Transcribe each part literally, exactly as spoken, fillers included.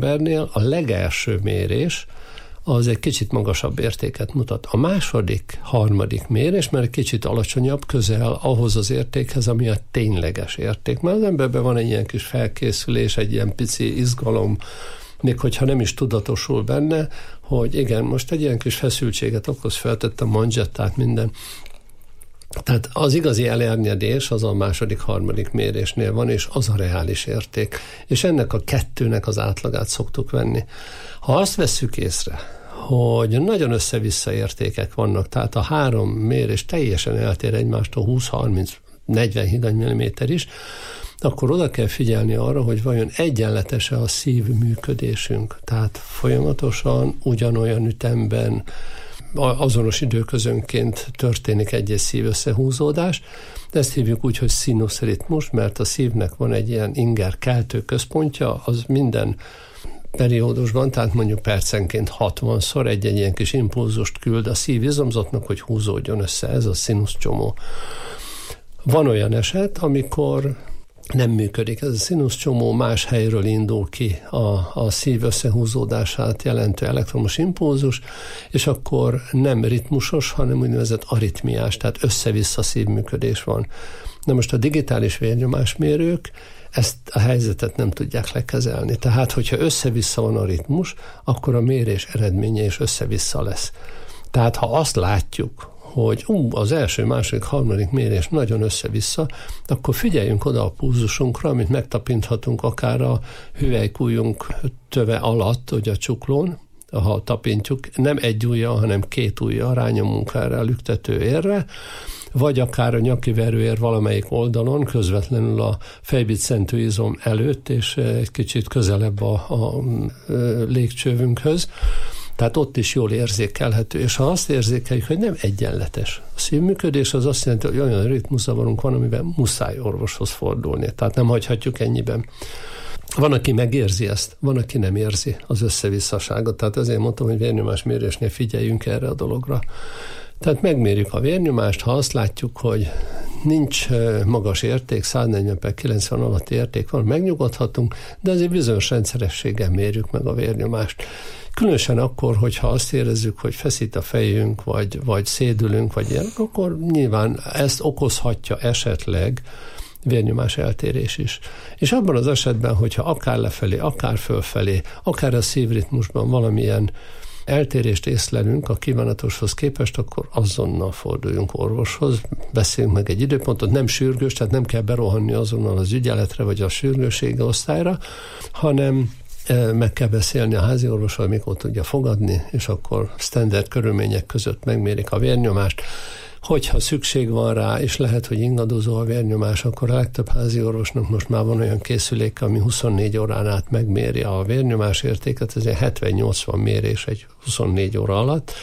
embernél a legelső mérés az egy kicsit magasabb értéket mutat. A második, harmadik mérés, mert egy kicsit alacsonyabb, közel ahhoz az értékhez, ami a tényleges érték. Mert az emberben van egy ilyen kis felkészülés, egy ilyen pici izgalom, még hogyha nem is tudatosul benne, hogy igen, most egy ilyen kis feszültséget okoz, feltettem manzsettát, minden. Tehát az igazi elérnyedés az a második, harmadik mérésnél van, és az a reális érték. És ennek a kettőnek az átlagát szoktuk venni. Ha azt vesszük észre, hogy nagyon össze-vissza értékek vannak, tehát a három mérés teljesen eltér egymástól húsz, harminc, negyven higany-milliméter is, akkor oda kell figyelni arra, hogy vajon egyenletes-e a szív működésünk. Tehát folyamatosan ugyanolyan ütemben, azonos időközönként történik egy-egy szív összehúzódás. Ezt hívjuk úgy, hogy színuszritmus, mert a szívnek van egy ilyen inger keltő központja, az minden periódusban, tehát mondjuk percenként hatvanszor egy-egy ilyen kis impulzust küld a szívizomzatnak, hogy húzódjon össze, ez a színuszcsomó. Van olyan eset, amikor nem működik. Ez a színuszcsomó más helyről indul ki a, a szív összehúzódását jelentő elektromos impulzus, és akkor nem ritmusos, hanem úgynevezett aritmiás, tehát össze-vissza szívműködés van. Na most a digitális vérnyomásmérők ezt a helyzetet nem tudják lekezelni. Tehát, hogyha össze-vissza van a ritmus, akkor a mérés eredménye is össze-vissza lesz. Tehát, ha azt látjuk, hogy ú, az első, második, harmadik mérés nagyon össze-vissza, akkor figyeljünk oda a pulzusunkra, amit megtapinthatunk akár a hüvelykujjunk töve alatt, hogy a csuklón, ha tapintjuk, nem egy ujjal, hanem két ujjal rányomunk erre a lüktető érre, vagy akár a nyaki verőér valamelyik oldalon, közvetlenül a fejbitszentőizom előtt, és egy kicsit közelebb a, a légcsövünkhöz. Tehát ott is jól érzékelhető, és ha azt érzékeljük, hogy nem egyenletes. A szívműködés az azt jelenti, hogy olyan ritmuszavarunk van, amiben muszáj orvoshoz fordulni. Tehát nem hagyhatjuk ennyiben. Van, aki megérzi ezt, van, aki nem érzi az összevisszaságot. Tehát ezért mondtam, hogy vérnyomásmérésnél figyeljünk erre a dologra. Tehát megmérjük a vérnyomást, ha azt látjuk, hogy nincs magas érték, száznegyven per kilencven alatti érték van, megnyugodhatunk, de azért bizonyos rendszerességgel mérjük meg a vérnyomást. Különösen akkor, hogyha azt érezzük, hogy feszít a fejünk, vagy, vagy szédülünk, vagy ilyen, akkor nyilván ezt okozhatja esetleg vérnyomás eltérés is. És abban az esetben, hogyha akár lefelé, akár fölfelé, akár a szívritmusban valamilyen eltérést észlelünk a kívánatoshoz képest, akkor azonnal forduljunk orvoshoz, beszéljünk meg egy időpontot, nem sürgős, tehát nem kell berohanni azonnal az ügyeletre, vagy a sürgősségi osztályra, hanem meg kell beszélni a házi orvossal, mikor tudja fogadni, és akkor standard körülmények között megmérik a vérnyomást. Hogyha szükség van rá, és lehet, hogy ingadozó a vérnyomás, akkor a legtöbb házi orvosnak most már van olyan készülék, ami huszonnégy órán át megméri a vérnyomás értéket, ez egy hetven-nyolcvan mérés egy huszonnégy óra alatt.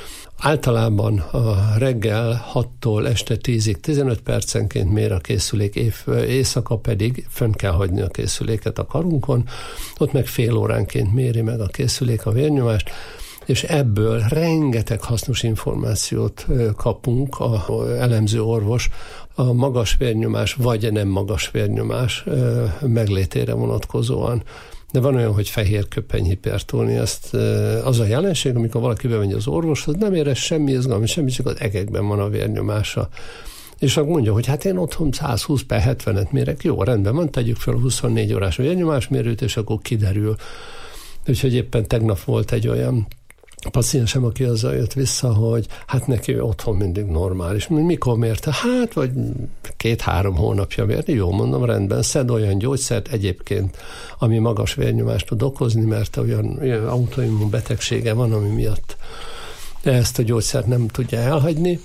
Általában a reggel hattól este tízig tizenöt percenként mér a készülék, év, éjszaka pedig fönn kell hagyni a készüléket a karunkon, ott meg fél óránként méri meg a készülék a vérnyomást, és ebből rengeteg hasznos információt kapunk a elemző orvos a magas vérnyomás vagy nem magas vérnyomás meglétére vonatkozóan. De van olyan, hogy fehér köpeny hipertónia, az a jelenség, amikor valaki bemegy az orvoshoz, nem érez semmi izgalmi, semmi, csak az egekben van a vérnyomása. És akkor mondja, hogy hát én otthon százhúsz per hetvenet mérek, jó, rendben van, tegyük fel a huszonnégy órás vérnyomásmérőt, és akkor kiderül. Úgyhogy éppen tegnap volt egy olyan paciensem, aki azzal jött vissza, hogy hát neki otthon mindig normális. Mikor mérte? Hát, vagy két-három hónapja mérte. Jó, mondom, rendben, szed olyan gyógyszert egyébként, ami magas vérnyomást tud okozni, mert olyan, olyan autoimmun betegsége van, ami miatt ezt a gyógyszert nem tudja elhagyni,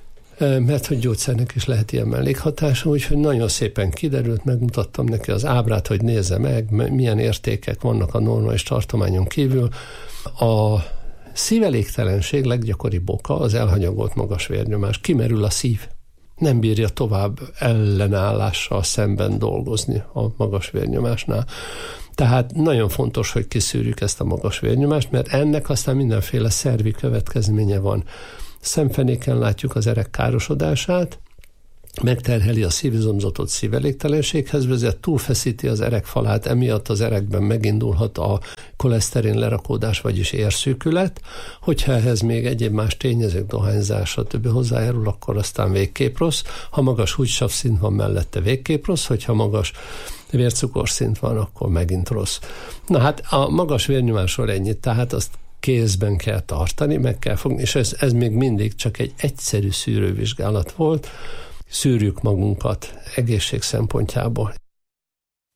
mert hogy gyógyszernek is lehet ilyen mellékhatása, úgyhogy nagyon szépen kiderült, megmutattam neki az ábrát, hogy nézze meg, milyen értékek vannak a normális tartományon kívül. A szívelégtelenség leggyakoribb oka az elhanyagolt magas vérnyomás. Kimerül a szív. Nem bírja tovább ellenállással szemben dolgozni a magas vérnyomásnál. Tehát nagyon fontos, hogy kiszűrjük ezt a magas vérnyomást, mert ennek aztán mindenféle szervi következménye van. Szemfenéken látjuk az erek károsodását, megterheli a szívizomzatot, szívelégtelenséghez vezet, túlfeszíti az erekfalát, emiatt az erekben megindulhat a koleszterin lerakódás, vagyis érszűkület. Hogyha ehhez még egyéb más tényezők, dohányzás, stb. Hozzájárul, akkor aztán végképp rossz. Ha magas húgysavszint van mellette, végképp rossz, hogyha magas vércukorszint van, akkor megint rossz. Na hát a magas vérnyomásról ennyit, tehát azt kézben kell tartani, meg kell fogni, és ez, ez még mindig csak egy egyszerű szűrővizsgálat volt. Szűrjük magunkat egészség szempontjából.